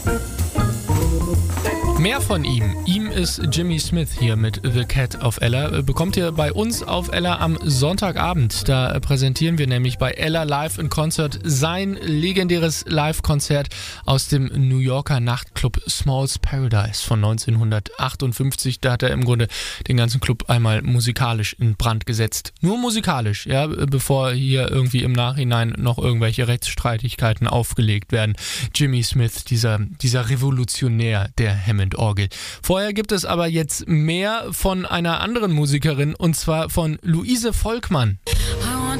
Mehr von ihm. Ihm ist Jimmy Smith hier mit The Cat auf Ella. Bekommt ihr bei uns auf Ella am Sonntagabend. Da präsentieren wir nämlich bei Ella Live in Concert sein legendäres Live-Konzert aus dem New Yorker Nachtclub Small's Paradise von 1958. Da hat er im Grunde den ganzen Club einmal musikalisch in Brand gesetzt. Nur musikalisch, ja, bevor hier irgendwie im Nachhinein noch irgendwelche Rechtsstreitigkeiten aufgelegt werden. Jimmy Smith, dieser Revolutionär der Hammond-Orgel. Vorher gibt es aber jetzt mehr von einer anderen Musikerin, und zwar von Luise Volkmann.